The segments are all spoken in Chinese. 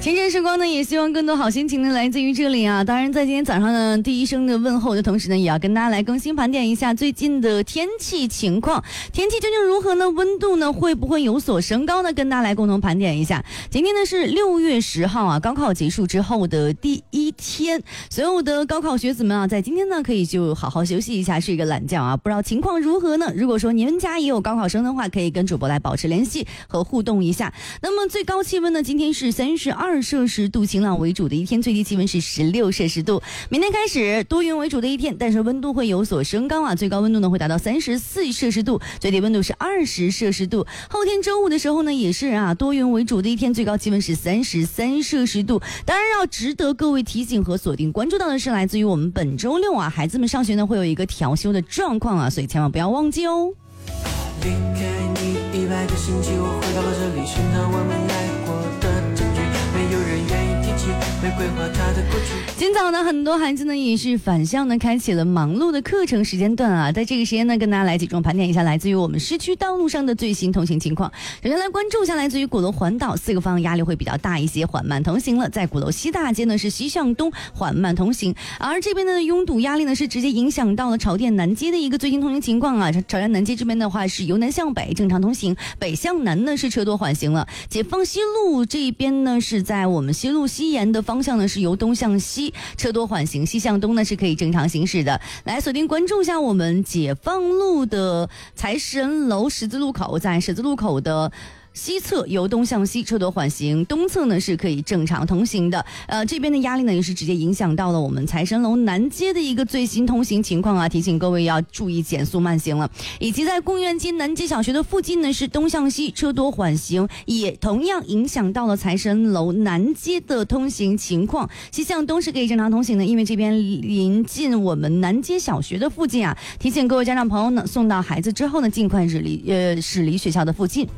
清晨时光呢，也希望更多好心情呢来自于这里啊。当然，在今天早上呢，第一声的问候的同时呢，也要跟大家来更新盘点一下最近的天气情况。天气究竟如何呢？温度呢会不会有所升高呢？跟大家来共同盘点一下。今天呢是6月10号啊，高考结束之后的第一天，所有的高考学子们啊，在今天呢可以就好好休息一下，睡个懒觉啊。不知道情况如何呢？如果说你们家也有高考生的话，可以跟主播来保持联系和互动一下。那么最高气温呢，今天是32摄氏度，晴朗为主的一天，最低气温是16摄氏度。明天开始多云为主的一天，但是温度会有所升高啊，最高温度呢会达到34摄氏度，最低温度是20摄氏度。后天周五的时候呢，也是啊多云为主的一天，最高气温是33摄氏度。当然要值得各位提醒和锁定关注到的是，来自于我们本周六啊，孩子们上学呢会有一个调休的状况啊，所以千万不要忘记哦。离开你100个星期，我回到了这里，寻找我们爱过的证据，没有人愿意提起玫瑰花它的过去。今早呢，很多孩子呢也是返校呢开启了忙碌的课程时间段啊，在这个时间呢，跟大家来集中盘点一下来自于我们市区道路上的最新通行情况。首先来关注一下来自于鼓楼环岛4个方向压力会比较大一些，缓慢通行了。在鼓楼西大街呢是西向东缓慢通行，而这边的拥堵压力呢是直接影响到了朝店南街的一个最新通行情况啊。朝店南街这边的话是由南向北正常通行，北向南呢是车多缓行了。解放西路这边呢是在我们西路西沿的方向呢是由东向西车多缓行，西向东呢是可以正常行驶的。来锁定关注一下我们解放路的财神楼十字路口，在十字路口的西侧由东向西车多缓行，东侧呢是可以正常通行的。这边的压力呢也是直接影响到了我们财神楼南街的一个最新通行情况啊，提醒各位要注意减速慢行了。以及在贡院街南街小学的附近呢是东向西车多缓行，也同样影响到了财神楼南街的通行情况。西向东是可以正常通行的，因为这边临近我们南街小学的附近啊，提醒各位家长朋友呢，送到孩子之后呢，尽快驶离学校的附近。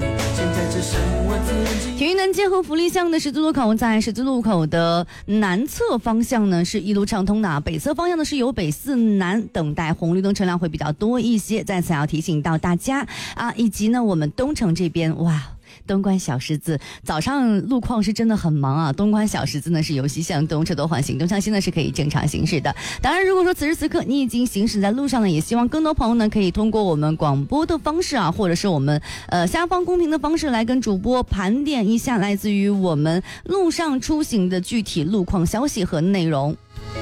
体育南街和福利巷的十字路口，在十字路口的南侧方向呢是一路畅通的，北侧方向呢是由北四南等待红绿灯车辆会比较多一些，在此要提醒到大家啊，以及呢我们东城这边哇。东关小十字早上路况是真的很忙啊，东关小十字呢是由西向东车多缓行，东向西呢是可以正常行驶的。当然如果说此时此刻你已经行驶在路上呢，也希望更多朋友呢可以通过我们广播的方式啊，或者是我们下方公屏的方式来跟主播盘点一下来自于我们路上出行的具体路况消息和内容。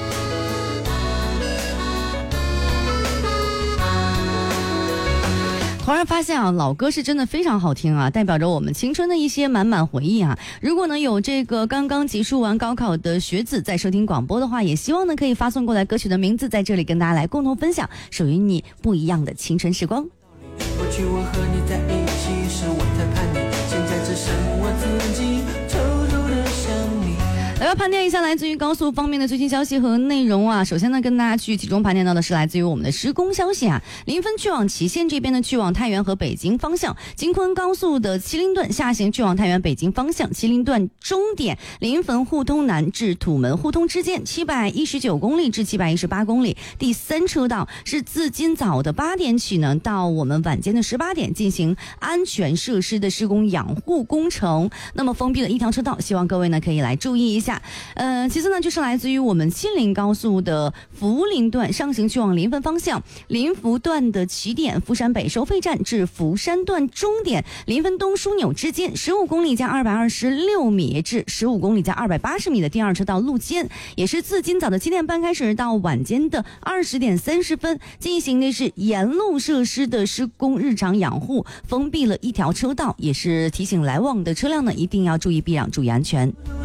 突然发现啊，老歌是真的非常好听啊，代表着我们青春的一些满满回忆啊。如果呢有这个刚刚结束完高考的学子在收听广播的话，也希望呢可以发送过来歌曲的名字，在这里跟大家来共同分享属于你不一样的青春时光。过去我和你在一起时我在叛逆，现在只剩我自己偷偷的想你。来盘点一下来自于高速方面的最新消息和内容啊。首先呢，跟大家去集中盘点到的是来自于我们的施工消息啊。临汾去往祁县这边呢，去往太原和北京方向，京昆高速的麒麟段下行去往太原北京方向，麒麟段终点临汾互通南至土门互通之间719公里至718公里，第3车道是自今早的8点起呢，到我们晚间的18点进行安全设施的施工养护工程，那么封闭了一条车道，希望各位呢可以来注意一下。其次呢就是来自于我们秦岭高速的福林段上行去往临汾方向，临福段的起点福山北收费站至福山段终点临汾东枢纽之间15公里加226米至15公里加280米的第2车道路肩，也是自今早的7点半开始到晚间的20点30分进行的是沿路设施的施工日常养护，封闭了一条车道，也是提醒来往的车辆呢一定要注意避让，注意安全。